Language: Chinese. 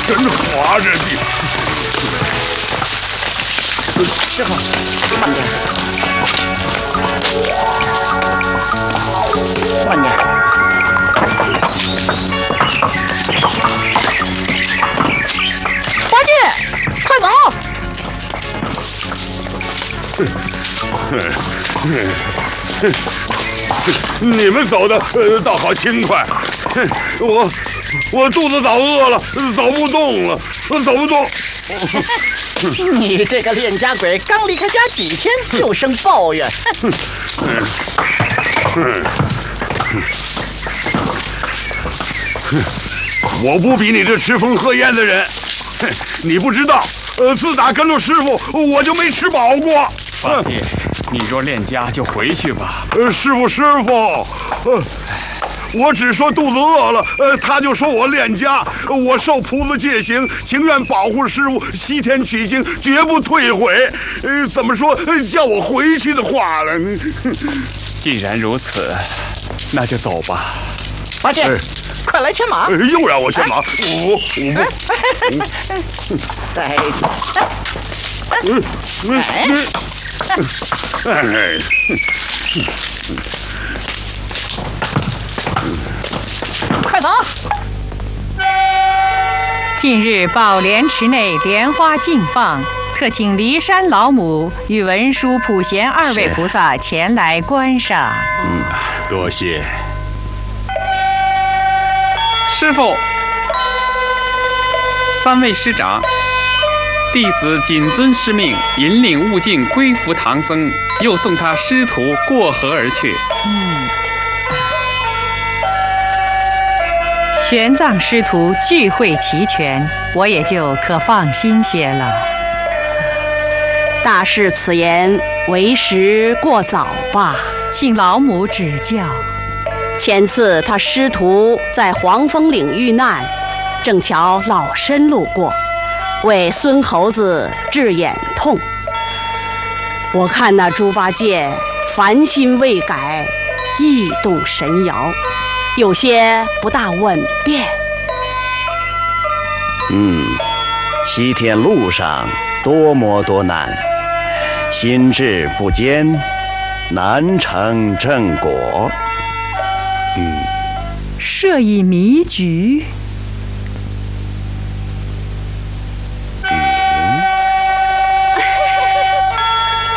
真滑着地。 师傅，慢点，慢点。八戒，快走！ 你们走的倒好轻快，我肚子早饿了，走不动了，走不动。 你这个练家鬼，刚离开家几天就生抱怨。 我不比你这吃风喝烟的人，你不知道，自打跟着师傅，我就没吃饱过。 八戒，你若练家就回去吧。 师傅，我只说肚子饿了，他就说我练家，我受菩萨戒行，情愿保护师傅，西天取经，绝不退悔。怎么说叫我回去的话了？ 既然如此，那就走吧。 八戒，快来牵马！ 又让我牵马，我呆快走！ 近日宝莲池内莲花竞放，特请骊山老母与文殊、普贤二位菩萨前来观赏。 多谢。 师父，三位师长，弟子谨遵师命，引领悟净归服唐僧，又送他师徒过河而去。 玄奘师徒聚会齐全，我也就可放心些了。 大师此言为时过早吧？ 请老母指教。 前次他师徒在黄风岭遇难，正巧老身路过，为孙猴子治眼痛。我看那猪八戒烦心未改，意动神摇，有些不大稳便。 西天路上多磨多难，心智不坚，难成正果。 设以迷局。